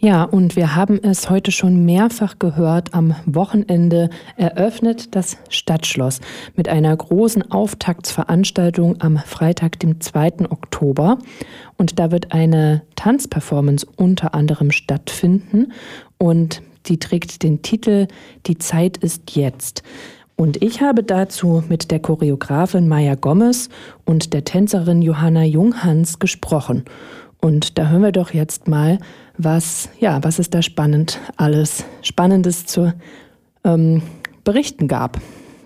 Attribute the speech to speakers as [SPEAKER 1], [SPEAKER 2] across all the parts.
[SPEAKER 1] Ja, und wir haben es heute schon mehrfach gehört. Am Wochenende eröffnet das Stadtschloss mit einer großen Auftaktsveranstaltung am Freitag, dem 2. Oktober. Und da wird eine Tanzperformance unter anderem stattfinden. Und die trägt den Titel »Die Zeit ist jetzt«. Und ich habe dazu mit der Choreografin Maya Gomez und der Tänzerin Johanna Junghans gesprochen. Und da hören wir doch jetzt mal, was es da Spannendes zu berichten gab.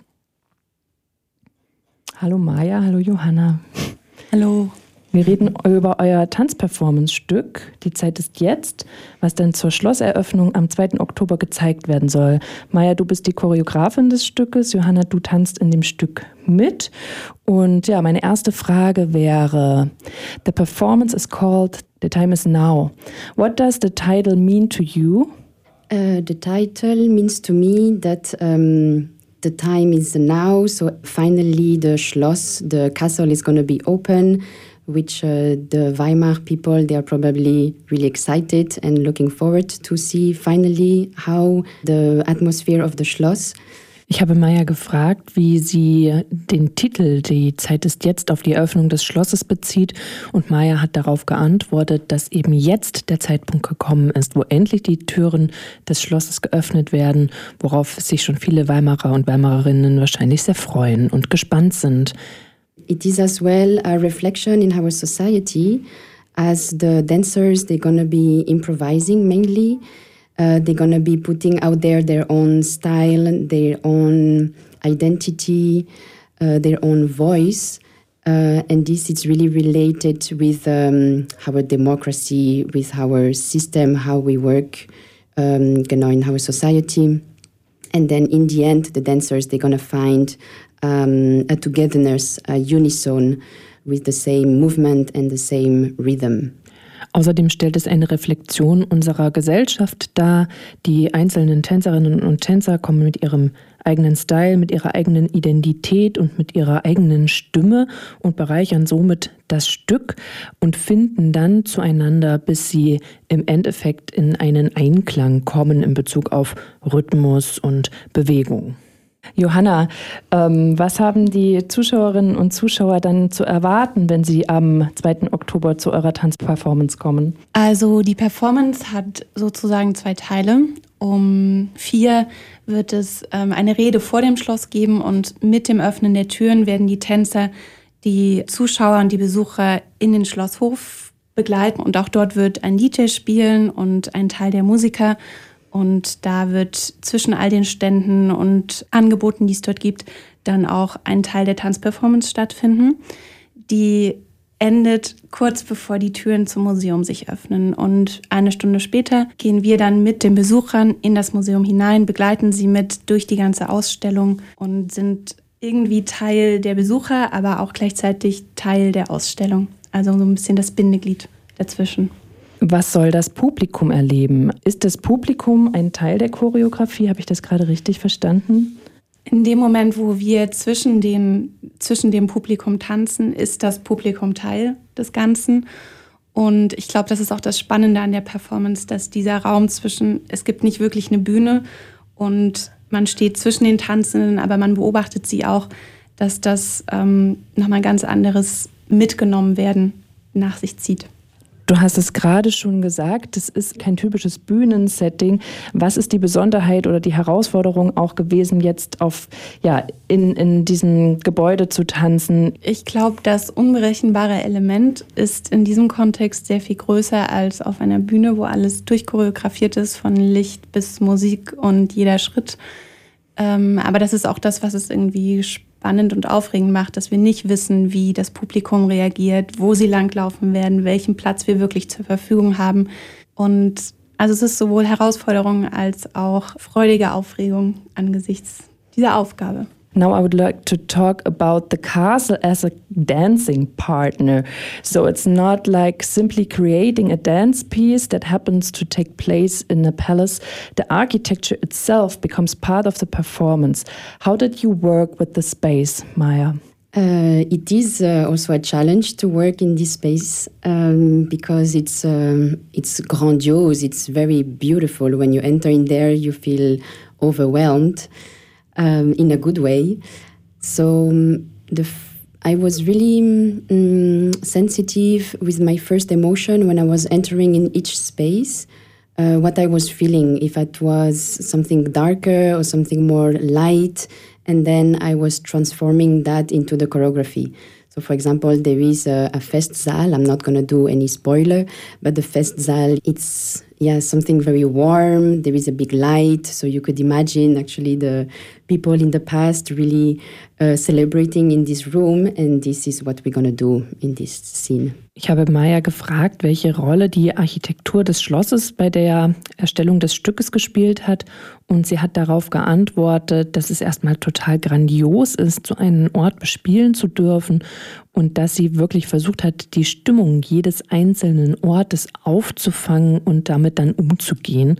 [SPEAKER 1] Hallo Maya, hallo Johanna.
[SPEAKER 2] Hallo.
[SPEAKER 1] Wir reden über euer Tanzperformance-Stück »Die Zeit ist jetzt«, was dann zur Schlosseröffnung am 2. Oktober gezeigt werden soll. Maya, du bist die Choreografin des Stückes, Johanna, du tanzt in dem Stück mit. Und ja, meine erste Frage wäre, the performance is called »The Time is Now«. What does the title mean to you?
[SPEAKER 2] The title means to me that the time is now, so finally the Schloss, the castle is going to be open, which the Weimar people, they are probably really excited and looking forward to see finally how the atmosphere of the Schloss.
[SPEAKER 1] Ich habe Maya gefragt, wie sie den Titel »Die Zeit ist jetzt« auf die Eröffnung des Schlosses bezieht. Und Maya hat darauf geantwortet, dass eben jetzt der Zeitpunkt gekommen ist, wo endlich die Türen des Schlosses geöffnet werden, worauf sich schon viele Weimarer und Weimarerinnen wahrscheinlich sehr freuen und gespannt sind.
[SPEAKER 2] It is as well a reflection in our society, as the dancers, they're going to be improvising mainly. They're going to be putting out there their own style, their own identity, their own voice. And this is really related with our democracy, with our system, how we work in our society. And then in the end, the dancers, they're going to find a togetherness, a unison with the same movement and the same rhythm.
[SPEAKER 1] Außerdem stellt es eine Reflexion unserer Gesellschaft dar. Die einzelnen Tänzerinnen und Tänzer kommen mit ihrem eigenen Style, mit ihrer eigenen Identität und mit ihrer eigenen Stimme und bereichern somit das Stück und finden dann zueinander, bis sie im Endeffekt in einen Einklang kommen in Bezug auf Rhythmus und Bewegung. Johanna, was haben die Zuschauerinnen und Zuschauer dann zu erwarten, wenn sie am 2. Oktober zu eurer Tanzperformance kommen?
[SPEAKER 3] Also die Performance hat sozusagen 2 Teile. Um 4 wird es eine Rede vor dem Schloss geben und mit dem Öffnen der Türen werden die Tänzer die Zuschauer und die Besucher in den Schlosshof begleiten. Und auch dort wird ein DJ spielen und ein Teil der Musiker. Und da wird zwischen all den Ständen und Angeboten, die es dort gibt, dann auch ein Teil der Tanzperformance stattfinden. Die endet kurz bevor die Türen zum Museum sich öffnen. Und eine Stunde später gehen wir dann mit den Besuchern in das Museum hinein, begleiten sie mit durch die ganze Ausstellung und sind irgendwie Teil der Besucher, aber auch gleichzeitig Teil der Ausstellung. Also so ein bisschen das Bindeglied dazwischen.
[SPEAKER 1] Was soll das Publikum erleben? Ist das Publikum ein Teil der Choreografie? Habe ich das gerade richtig verstanden?
[SPEAKER 3] In dem Moment, wo wir zwischen dem Publikum tanzen, ist das Publikum Teil des Ganzen. Und ich glaube, das ist auch das Spannende an der Performance, dass dieser Raum es gibt nicht wirklich eine Bühne und man steht zwischen den Tanzenden, aber man beobachtet sie auch, dass das nochmal ein ganz anderes Mitgenommen werden nach sich zieht.
[SPEAKER 1] Du hast es gerade schon gesagt, es ist kein typisches Bühnensetting. Was ist die Besonderheit oder die Herausforderung auch gewesen, jetzt in diesem Gebäude zu tanzen?
[SPEAKER 3] Ich glaube, das unberechenbare Element ist in diesem Kontext sehr viel größer als auf einer Bühne, wo alles durchchoreografiert ist, von Licht bis Musik und jeder Schritt. Aber das ist auch das, was es irgendwie spannend und aufregend macht, dass wir nicht wissen, wie das Publikum reagiert, wo sie langlaufen werden, welchen Platz wir wirklich zur Verfügung haben. Und also es ist sowohl Herausforderung als auch freudige Aufregung angesichts dieser Aufgabe.
[SPEAKER 1] Now I would like to talk about the castle as a dancing partner. So it's not like simply creating a dance piece that happens to take place in a palace. The architecture itself becomes part of the performance. How did you work with the space, Maya?
[SPEAKER 2] It is also a challenge to work in this space because it's grandiose. It's very beautiful. When you enter in there, you feel overwhelmed in a good way. So I was really sensitive with my first emotion when I was entering in each space. What I was feeling, if it was something darker or something more light, and then I was transforming that into the choreography. So, for example, there is a Festsaal. I'm not going to do any spoiler, but the Festsaal, it's something very warm. There is a big light, so you could imagine actually the people in the past really celebrating in this room, and this is what we're going to do in this scene.
[SPEAKER 1] Ich habe Maya gefragt, welche Rolle die Architektur des Schlosses bei der Erstellung des Stückes gespielt hat. Und sie hat darauf geantwortet, dass es erstmal total grandios ist, so einen Ort bespielen zu dürfen und dass sie wirklich versucht hat, die Stimmung jedes einzelnen Ortes aufzufangen und damit dann umzugehen.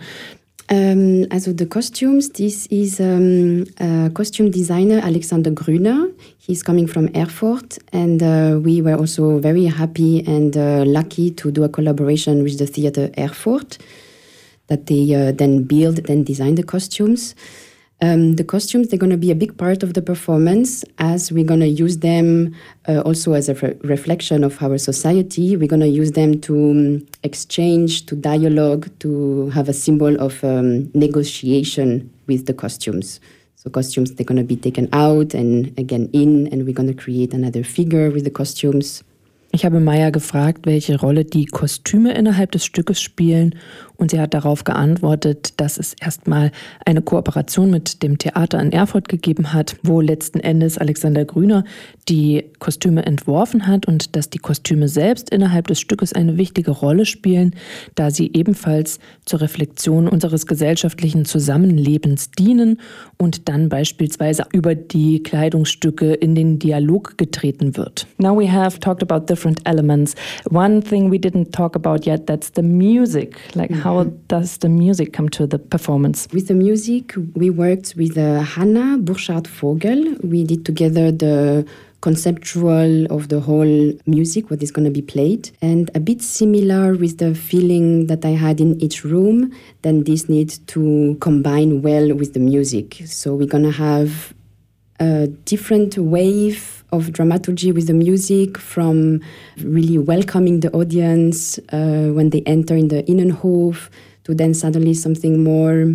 [SPEAKER 2] Also the costumes, this is costume designer Alexander Grüner. He's coming from Erfurt, and we were also very happy and lucky to do a collaboration with the Theater Erfurt, that they then design the costumes. The costumes, they're going to be a big part of the performance, as we're going to use them also as a reflection of our society. We're going to use them to exchange, to dialogue, to have a symbol of negotiation with the costumes. So costumes, they're going to be taken out and again in, and we're going to create another figure with the costumes.
[SPEAKER 1] Ich habe Maya gefragt, welche Rolle die Kostüme innerhalb des Stückes spielen, und sie hat darauf geantwortet, dass es erstmal eine Kooperation mit dem Theater in Erfurt gegeben hat, wo letzten Endes Alexander Grüner die Kostüme entworfen hat und dass die Kostüme selbst innerhalb des Stückes eine wichtige Rolle spielen, da sie ebenfalls zur Reflexion unseres gesellschaftlichen Zusammenlebens dienen und dann beispielsweise über die Kleidungsstücke in den Dialog getreten wird. Now we have talked about different elements. One thing we didn't talk about yet, that's the music. Like how does the music come to the performance?
[SPEAKER 2] With the music, we worked with Hanna Burchard-Vogel. We did together the conceptual of the whole music, what is going to be played. And a bit similar with the feeling that I had in each room, then this needs to combine well with the music. So we're going to have a different wave of dramaturgy with the music, from really welcoming the audience when they enter in the Innenhof, to then suddenly something more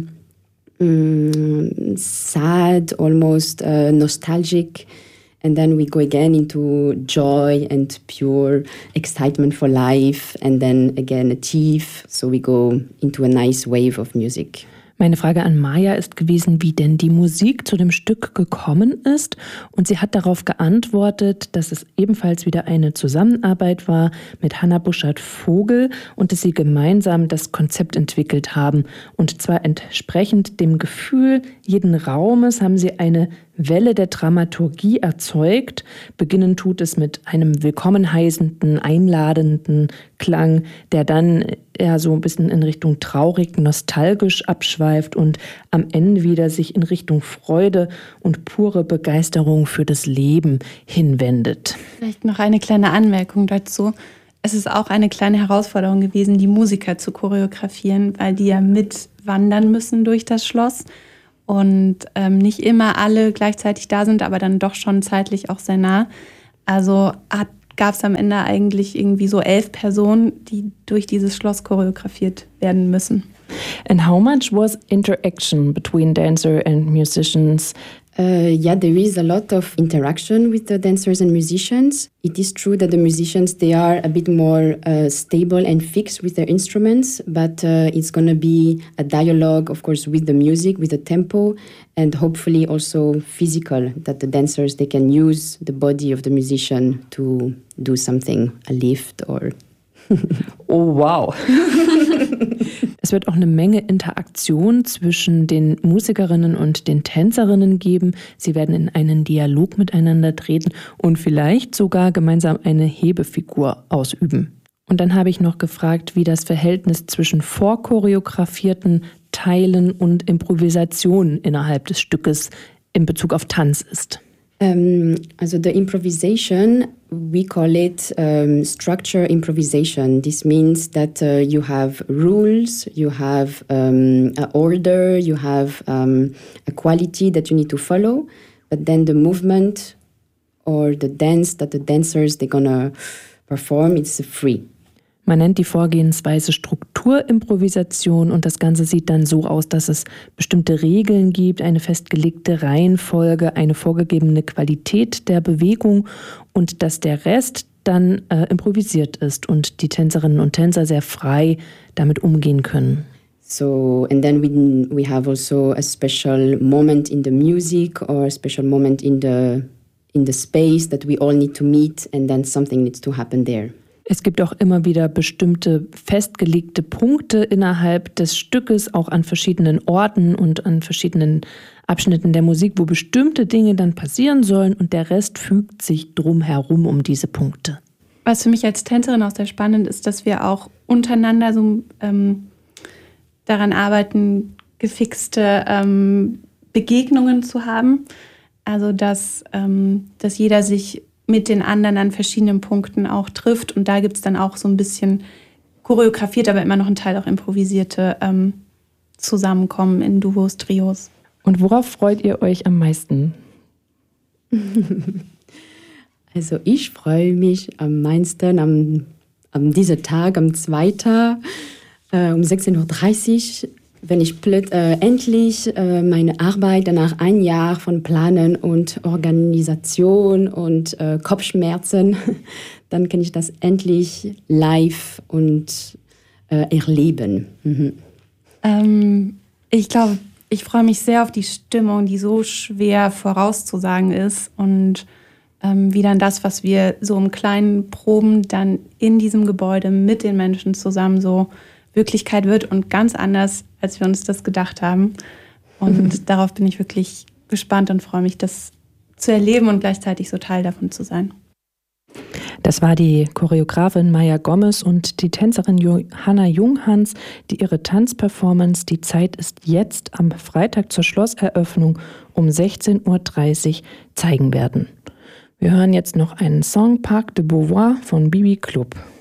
[SPEAKER 2] sad, almost nostalgic. And then we go again into joy and pure excitement for life, and then again a tief. So we go into a nice wave of music.
[SPEAKER 1] Meine Frage an Maya ist gewesen, wie denn die Musik zu dem Stück gekommen ist. Und sie hat darauf geantwortet, dass es ebenfalls wieder eine Zusammenarbeit war mit Hanna Burchard-Vogel und dass sie gemeinsam das Konzept entwickelt haben. Und zwar entsprechend dem Gefühl jeden Raumes haben sie eine Welle der Dramaturgie erzeugt. Beginnen tut es mit einem willkommen heißenden, einladenden Klang, der dann eher so ein bisschen in Richtung traurig, nostalgisch abschweift und am Ende wieder sich in Richtung Freude und pure Begeisterung für das Leben hinwendet.
[SPEAKER 3] Vielleicht noch eine kleine Anmerkung dazu. Es ist auch eine kleine Herausforderung gewesen, die Musiker zu choreografieren, weil die ja mitwandern müssen durch das Schloss. Und nicht immer alle gleichzeitig da sind, aber dann doch schon zeitlich auch sehr nah. Also gab es am Ende eigentlich irgendwie so 11 Personen, die durch dieses Schloss choreografiert werden müssen.
[SPEAKER 1] And how much was interaction between dancer and musicians?
[SPEAKER 2] There is a lot of interaction with the dancers and musicians. It is true that the musicians, they are a bit more stable and fixed with their instruments, but it's going to be a dialogue, of course, with the music, with the tempo, and hopefully also physical, that the dancers, they can use the body of the musician to do something, a lift or...
[SPEAKER 1] Oh, wow. Es wird auch eine Menge Interaktion zwischen den Musikerinnen und den Tänzerinnen geben. Sie werden in einen Dialog miteinander treten und vielleicht sogar gemeinsam eine Hebefigur ausüben. Und dann habe ich noch gefragt, wie das Verhältnis zwischen vorchoreografierten Teilen und Improvisationen innerhalb des Stückes in Bezug auf Tanz ist.
[SPEAKER 2] Also the improvisation, we call it structure improvisation. This means that you have rules, you have an order, you have a quality that you need to follow, but then the movement or the dance that the dancers, they're gonna perform, it's free.
[SPEAKER 1] Man nennt die Vorgehensweise Strukturimprovisation und das Ganze sieht dann so aus, dass es bestimmte Regeln gibt, eine festgelegte Reihenfolge, eine vorgegebene Qualität der Bewegung und dass der Rest dann improvisiert ist und die Tänzerinnen und Tänzer sehr frei damit umgehen können.
[SPEAKER 2] So, and then we have also a special moment in the music or a special moment in the space that we all need to meet and then something needs to happen there.
[SPEAKER 1] Es gibt auch immer wieder bestimmte festgelegte Punkte innerhalb des Stückes, auch an verschiedenen Orten und an verschiedenen Abschnitten der Musik, wo bestimmte Dinge dann passieren sollen und der Rest fügt sich drumherum um diese Punkte.
[SPEAKER 3] Was für mich als Tänzerin auch sehr spannend ist, dass wir auch untereinander so daran arbeiten, gefixte Begegnungen zu haben. Also dass jeder sich mit den anderen an verschiedenen Punkten auch trifft. Und da gibt es dann auch so ein bisschen choreografiert, aber immer noch ein Teil auch improvisierte Zusammenkommen in Duos, Trios.
[SPEAKER 1] Und worauf freut ihr euch am meisten?
[SPEAKER 2] Also ich freue mich am meisten an diesem Tag, am 2. Um 16.30 Uhr, wenn ich endlich meine Arbeit nach einem Jahr von Planen und Organisation und Kopfschmerzen, dann kann ich das endlich live und erleben. Mhm.
[SPEAKER 3] Ich glaube, ich freue mich sehr auf die Stimmung, die so schwer vorauszusagen ist und wie dann das, was wir so im kleinen Proben dann in diesem Gebäude mit den Menschen zusammen so Wirklichkeit wird und ganz anders, als wir uns das gedacht haben. Und darauf bin ich wirklich gespannt und freue mich, das zu erleben und gleichzeitig so Teil davon zu sein.
[SPEAKER 1] Das war die Choreografin Maya Gomez und die Tänzerin Johanna Junghans, die ihre Tanzperformance Die Zeit ist jetzt am Freitag zur Schlosseröffnung um 16.30 Uhr zeigen werden. Wir hören jetzt noch einen Song, Parc de Beauvoir von Bibi Club.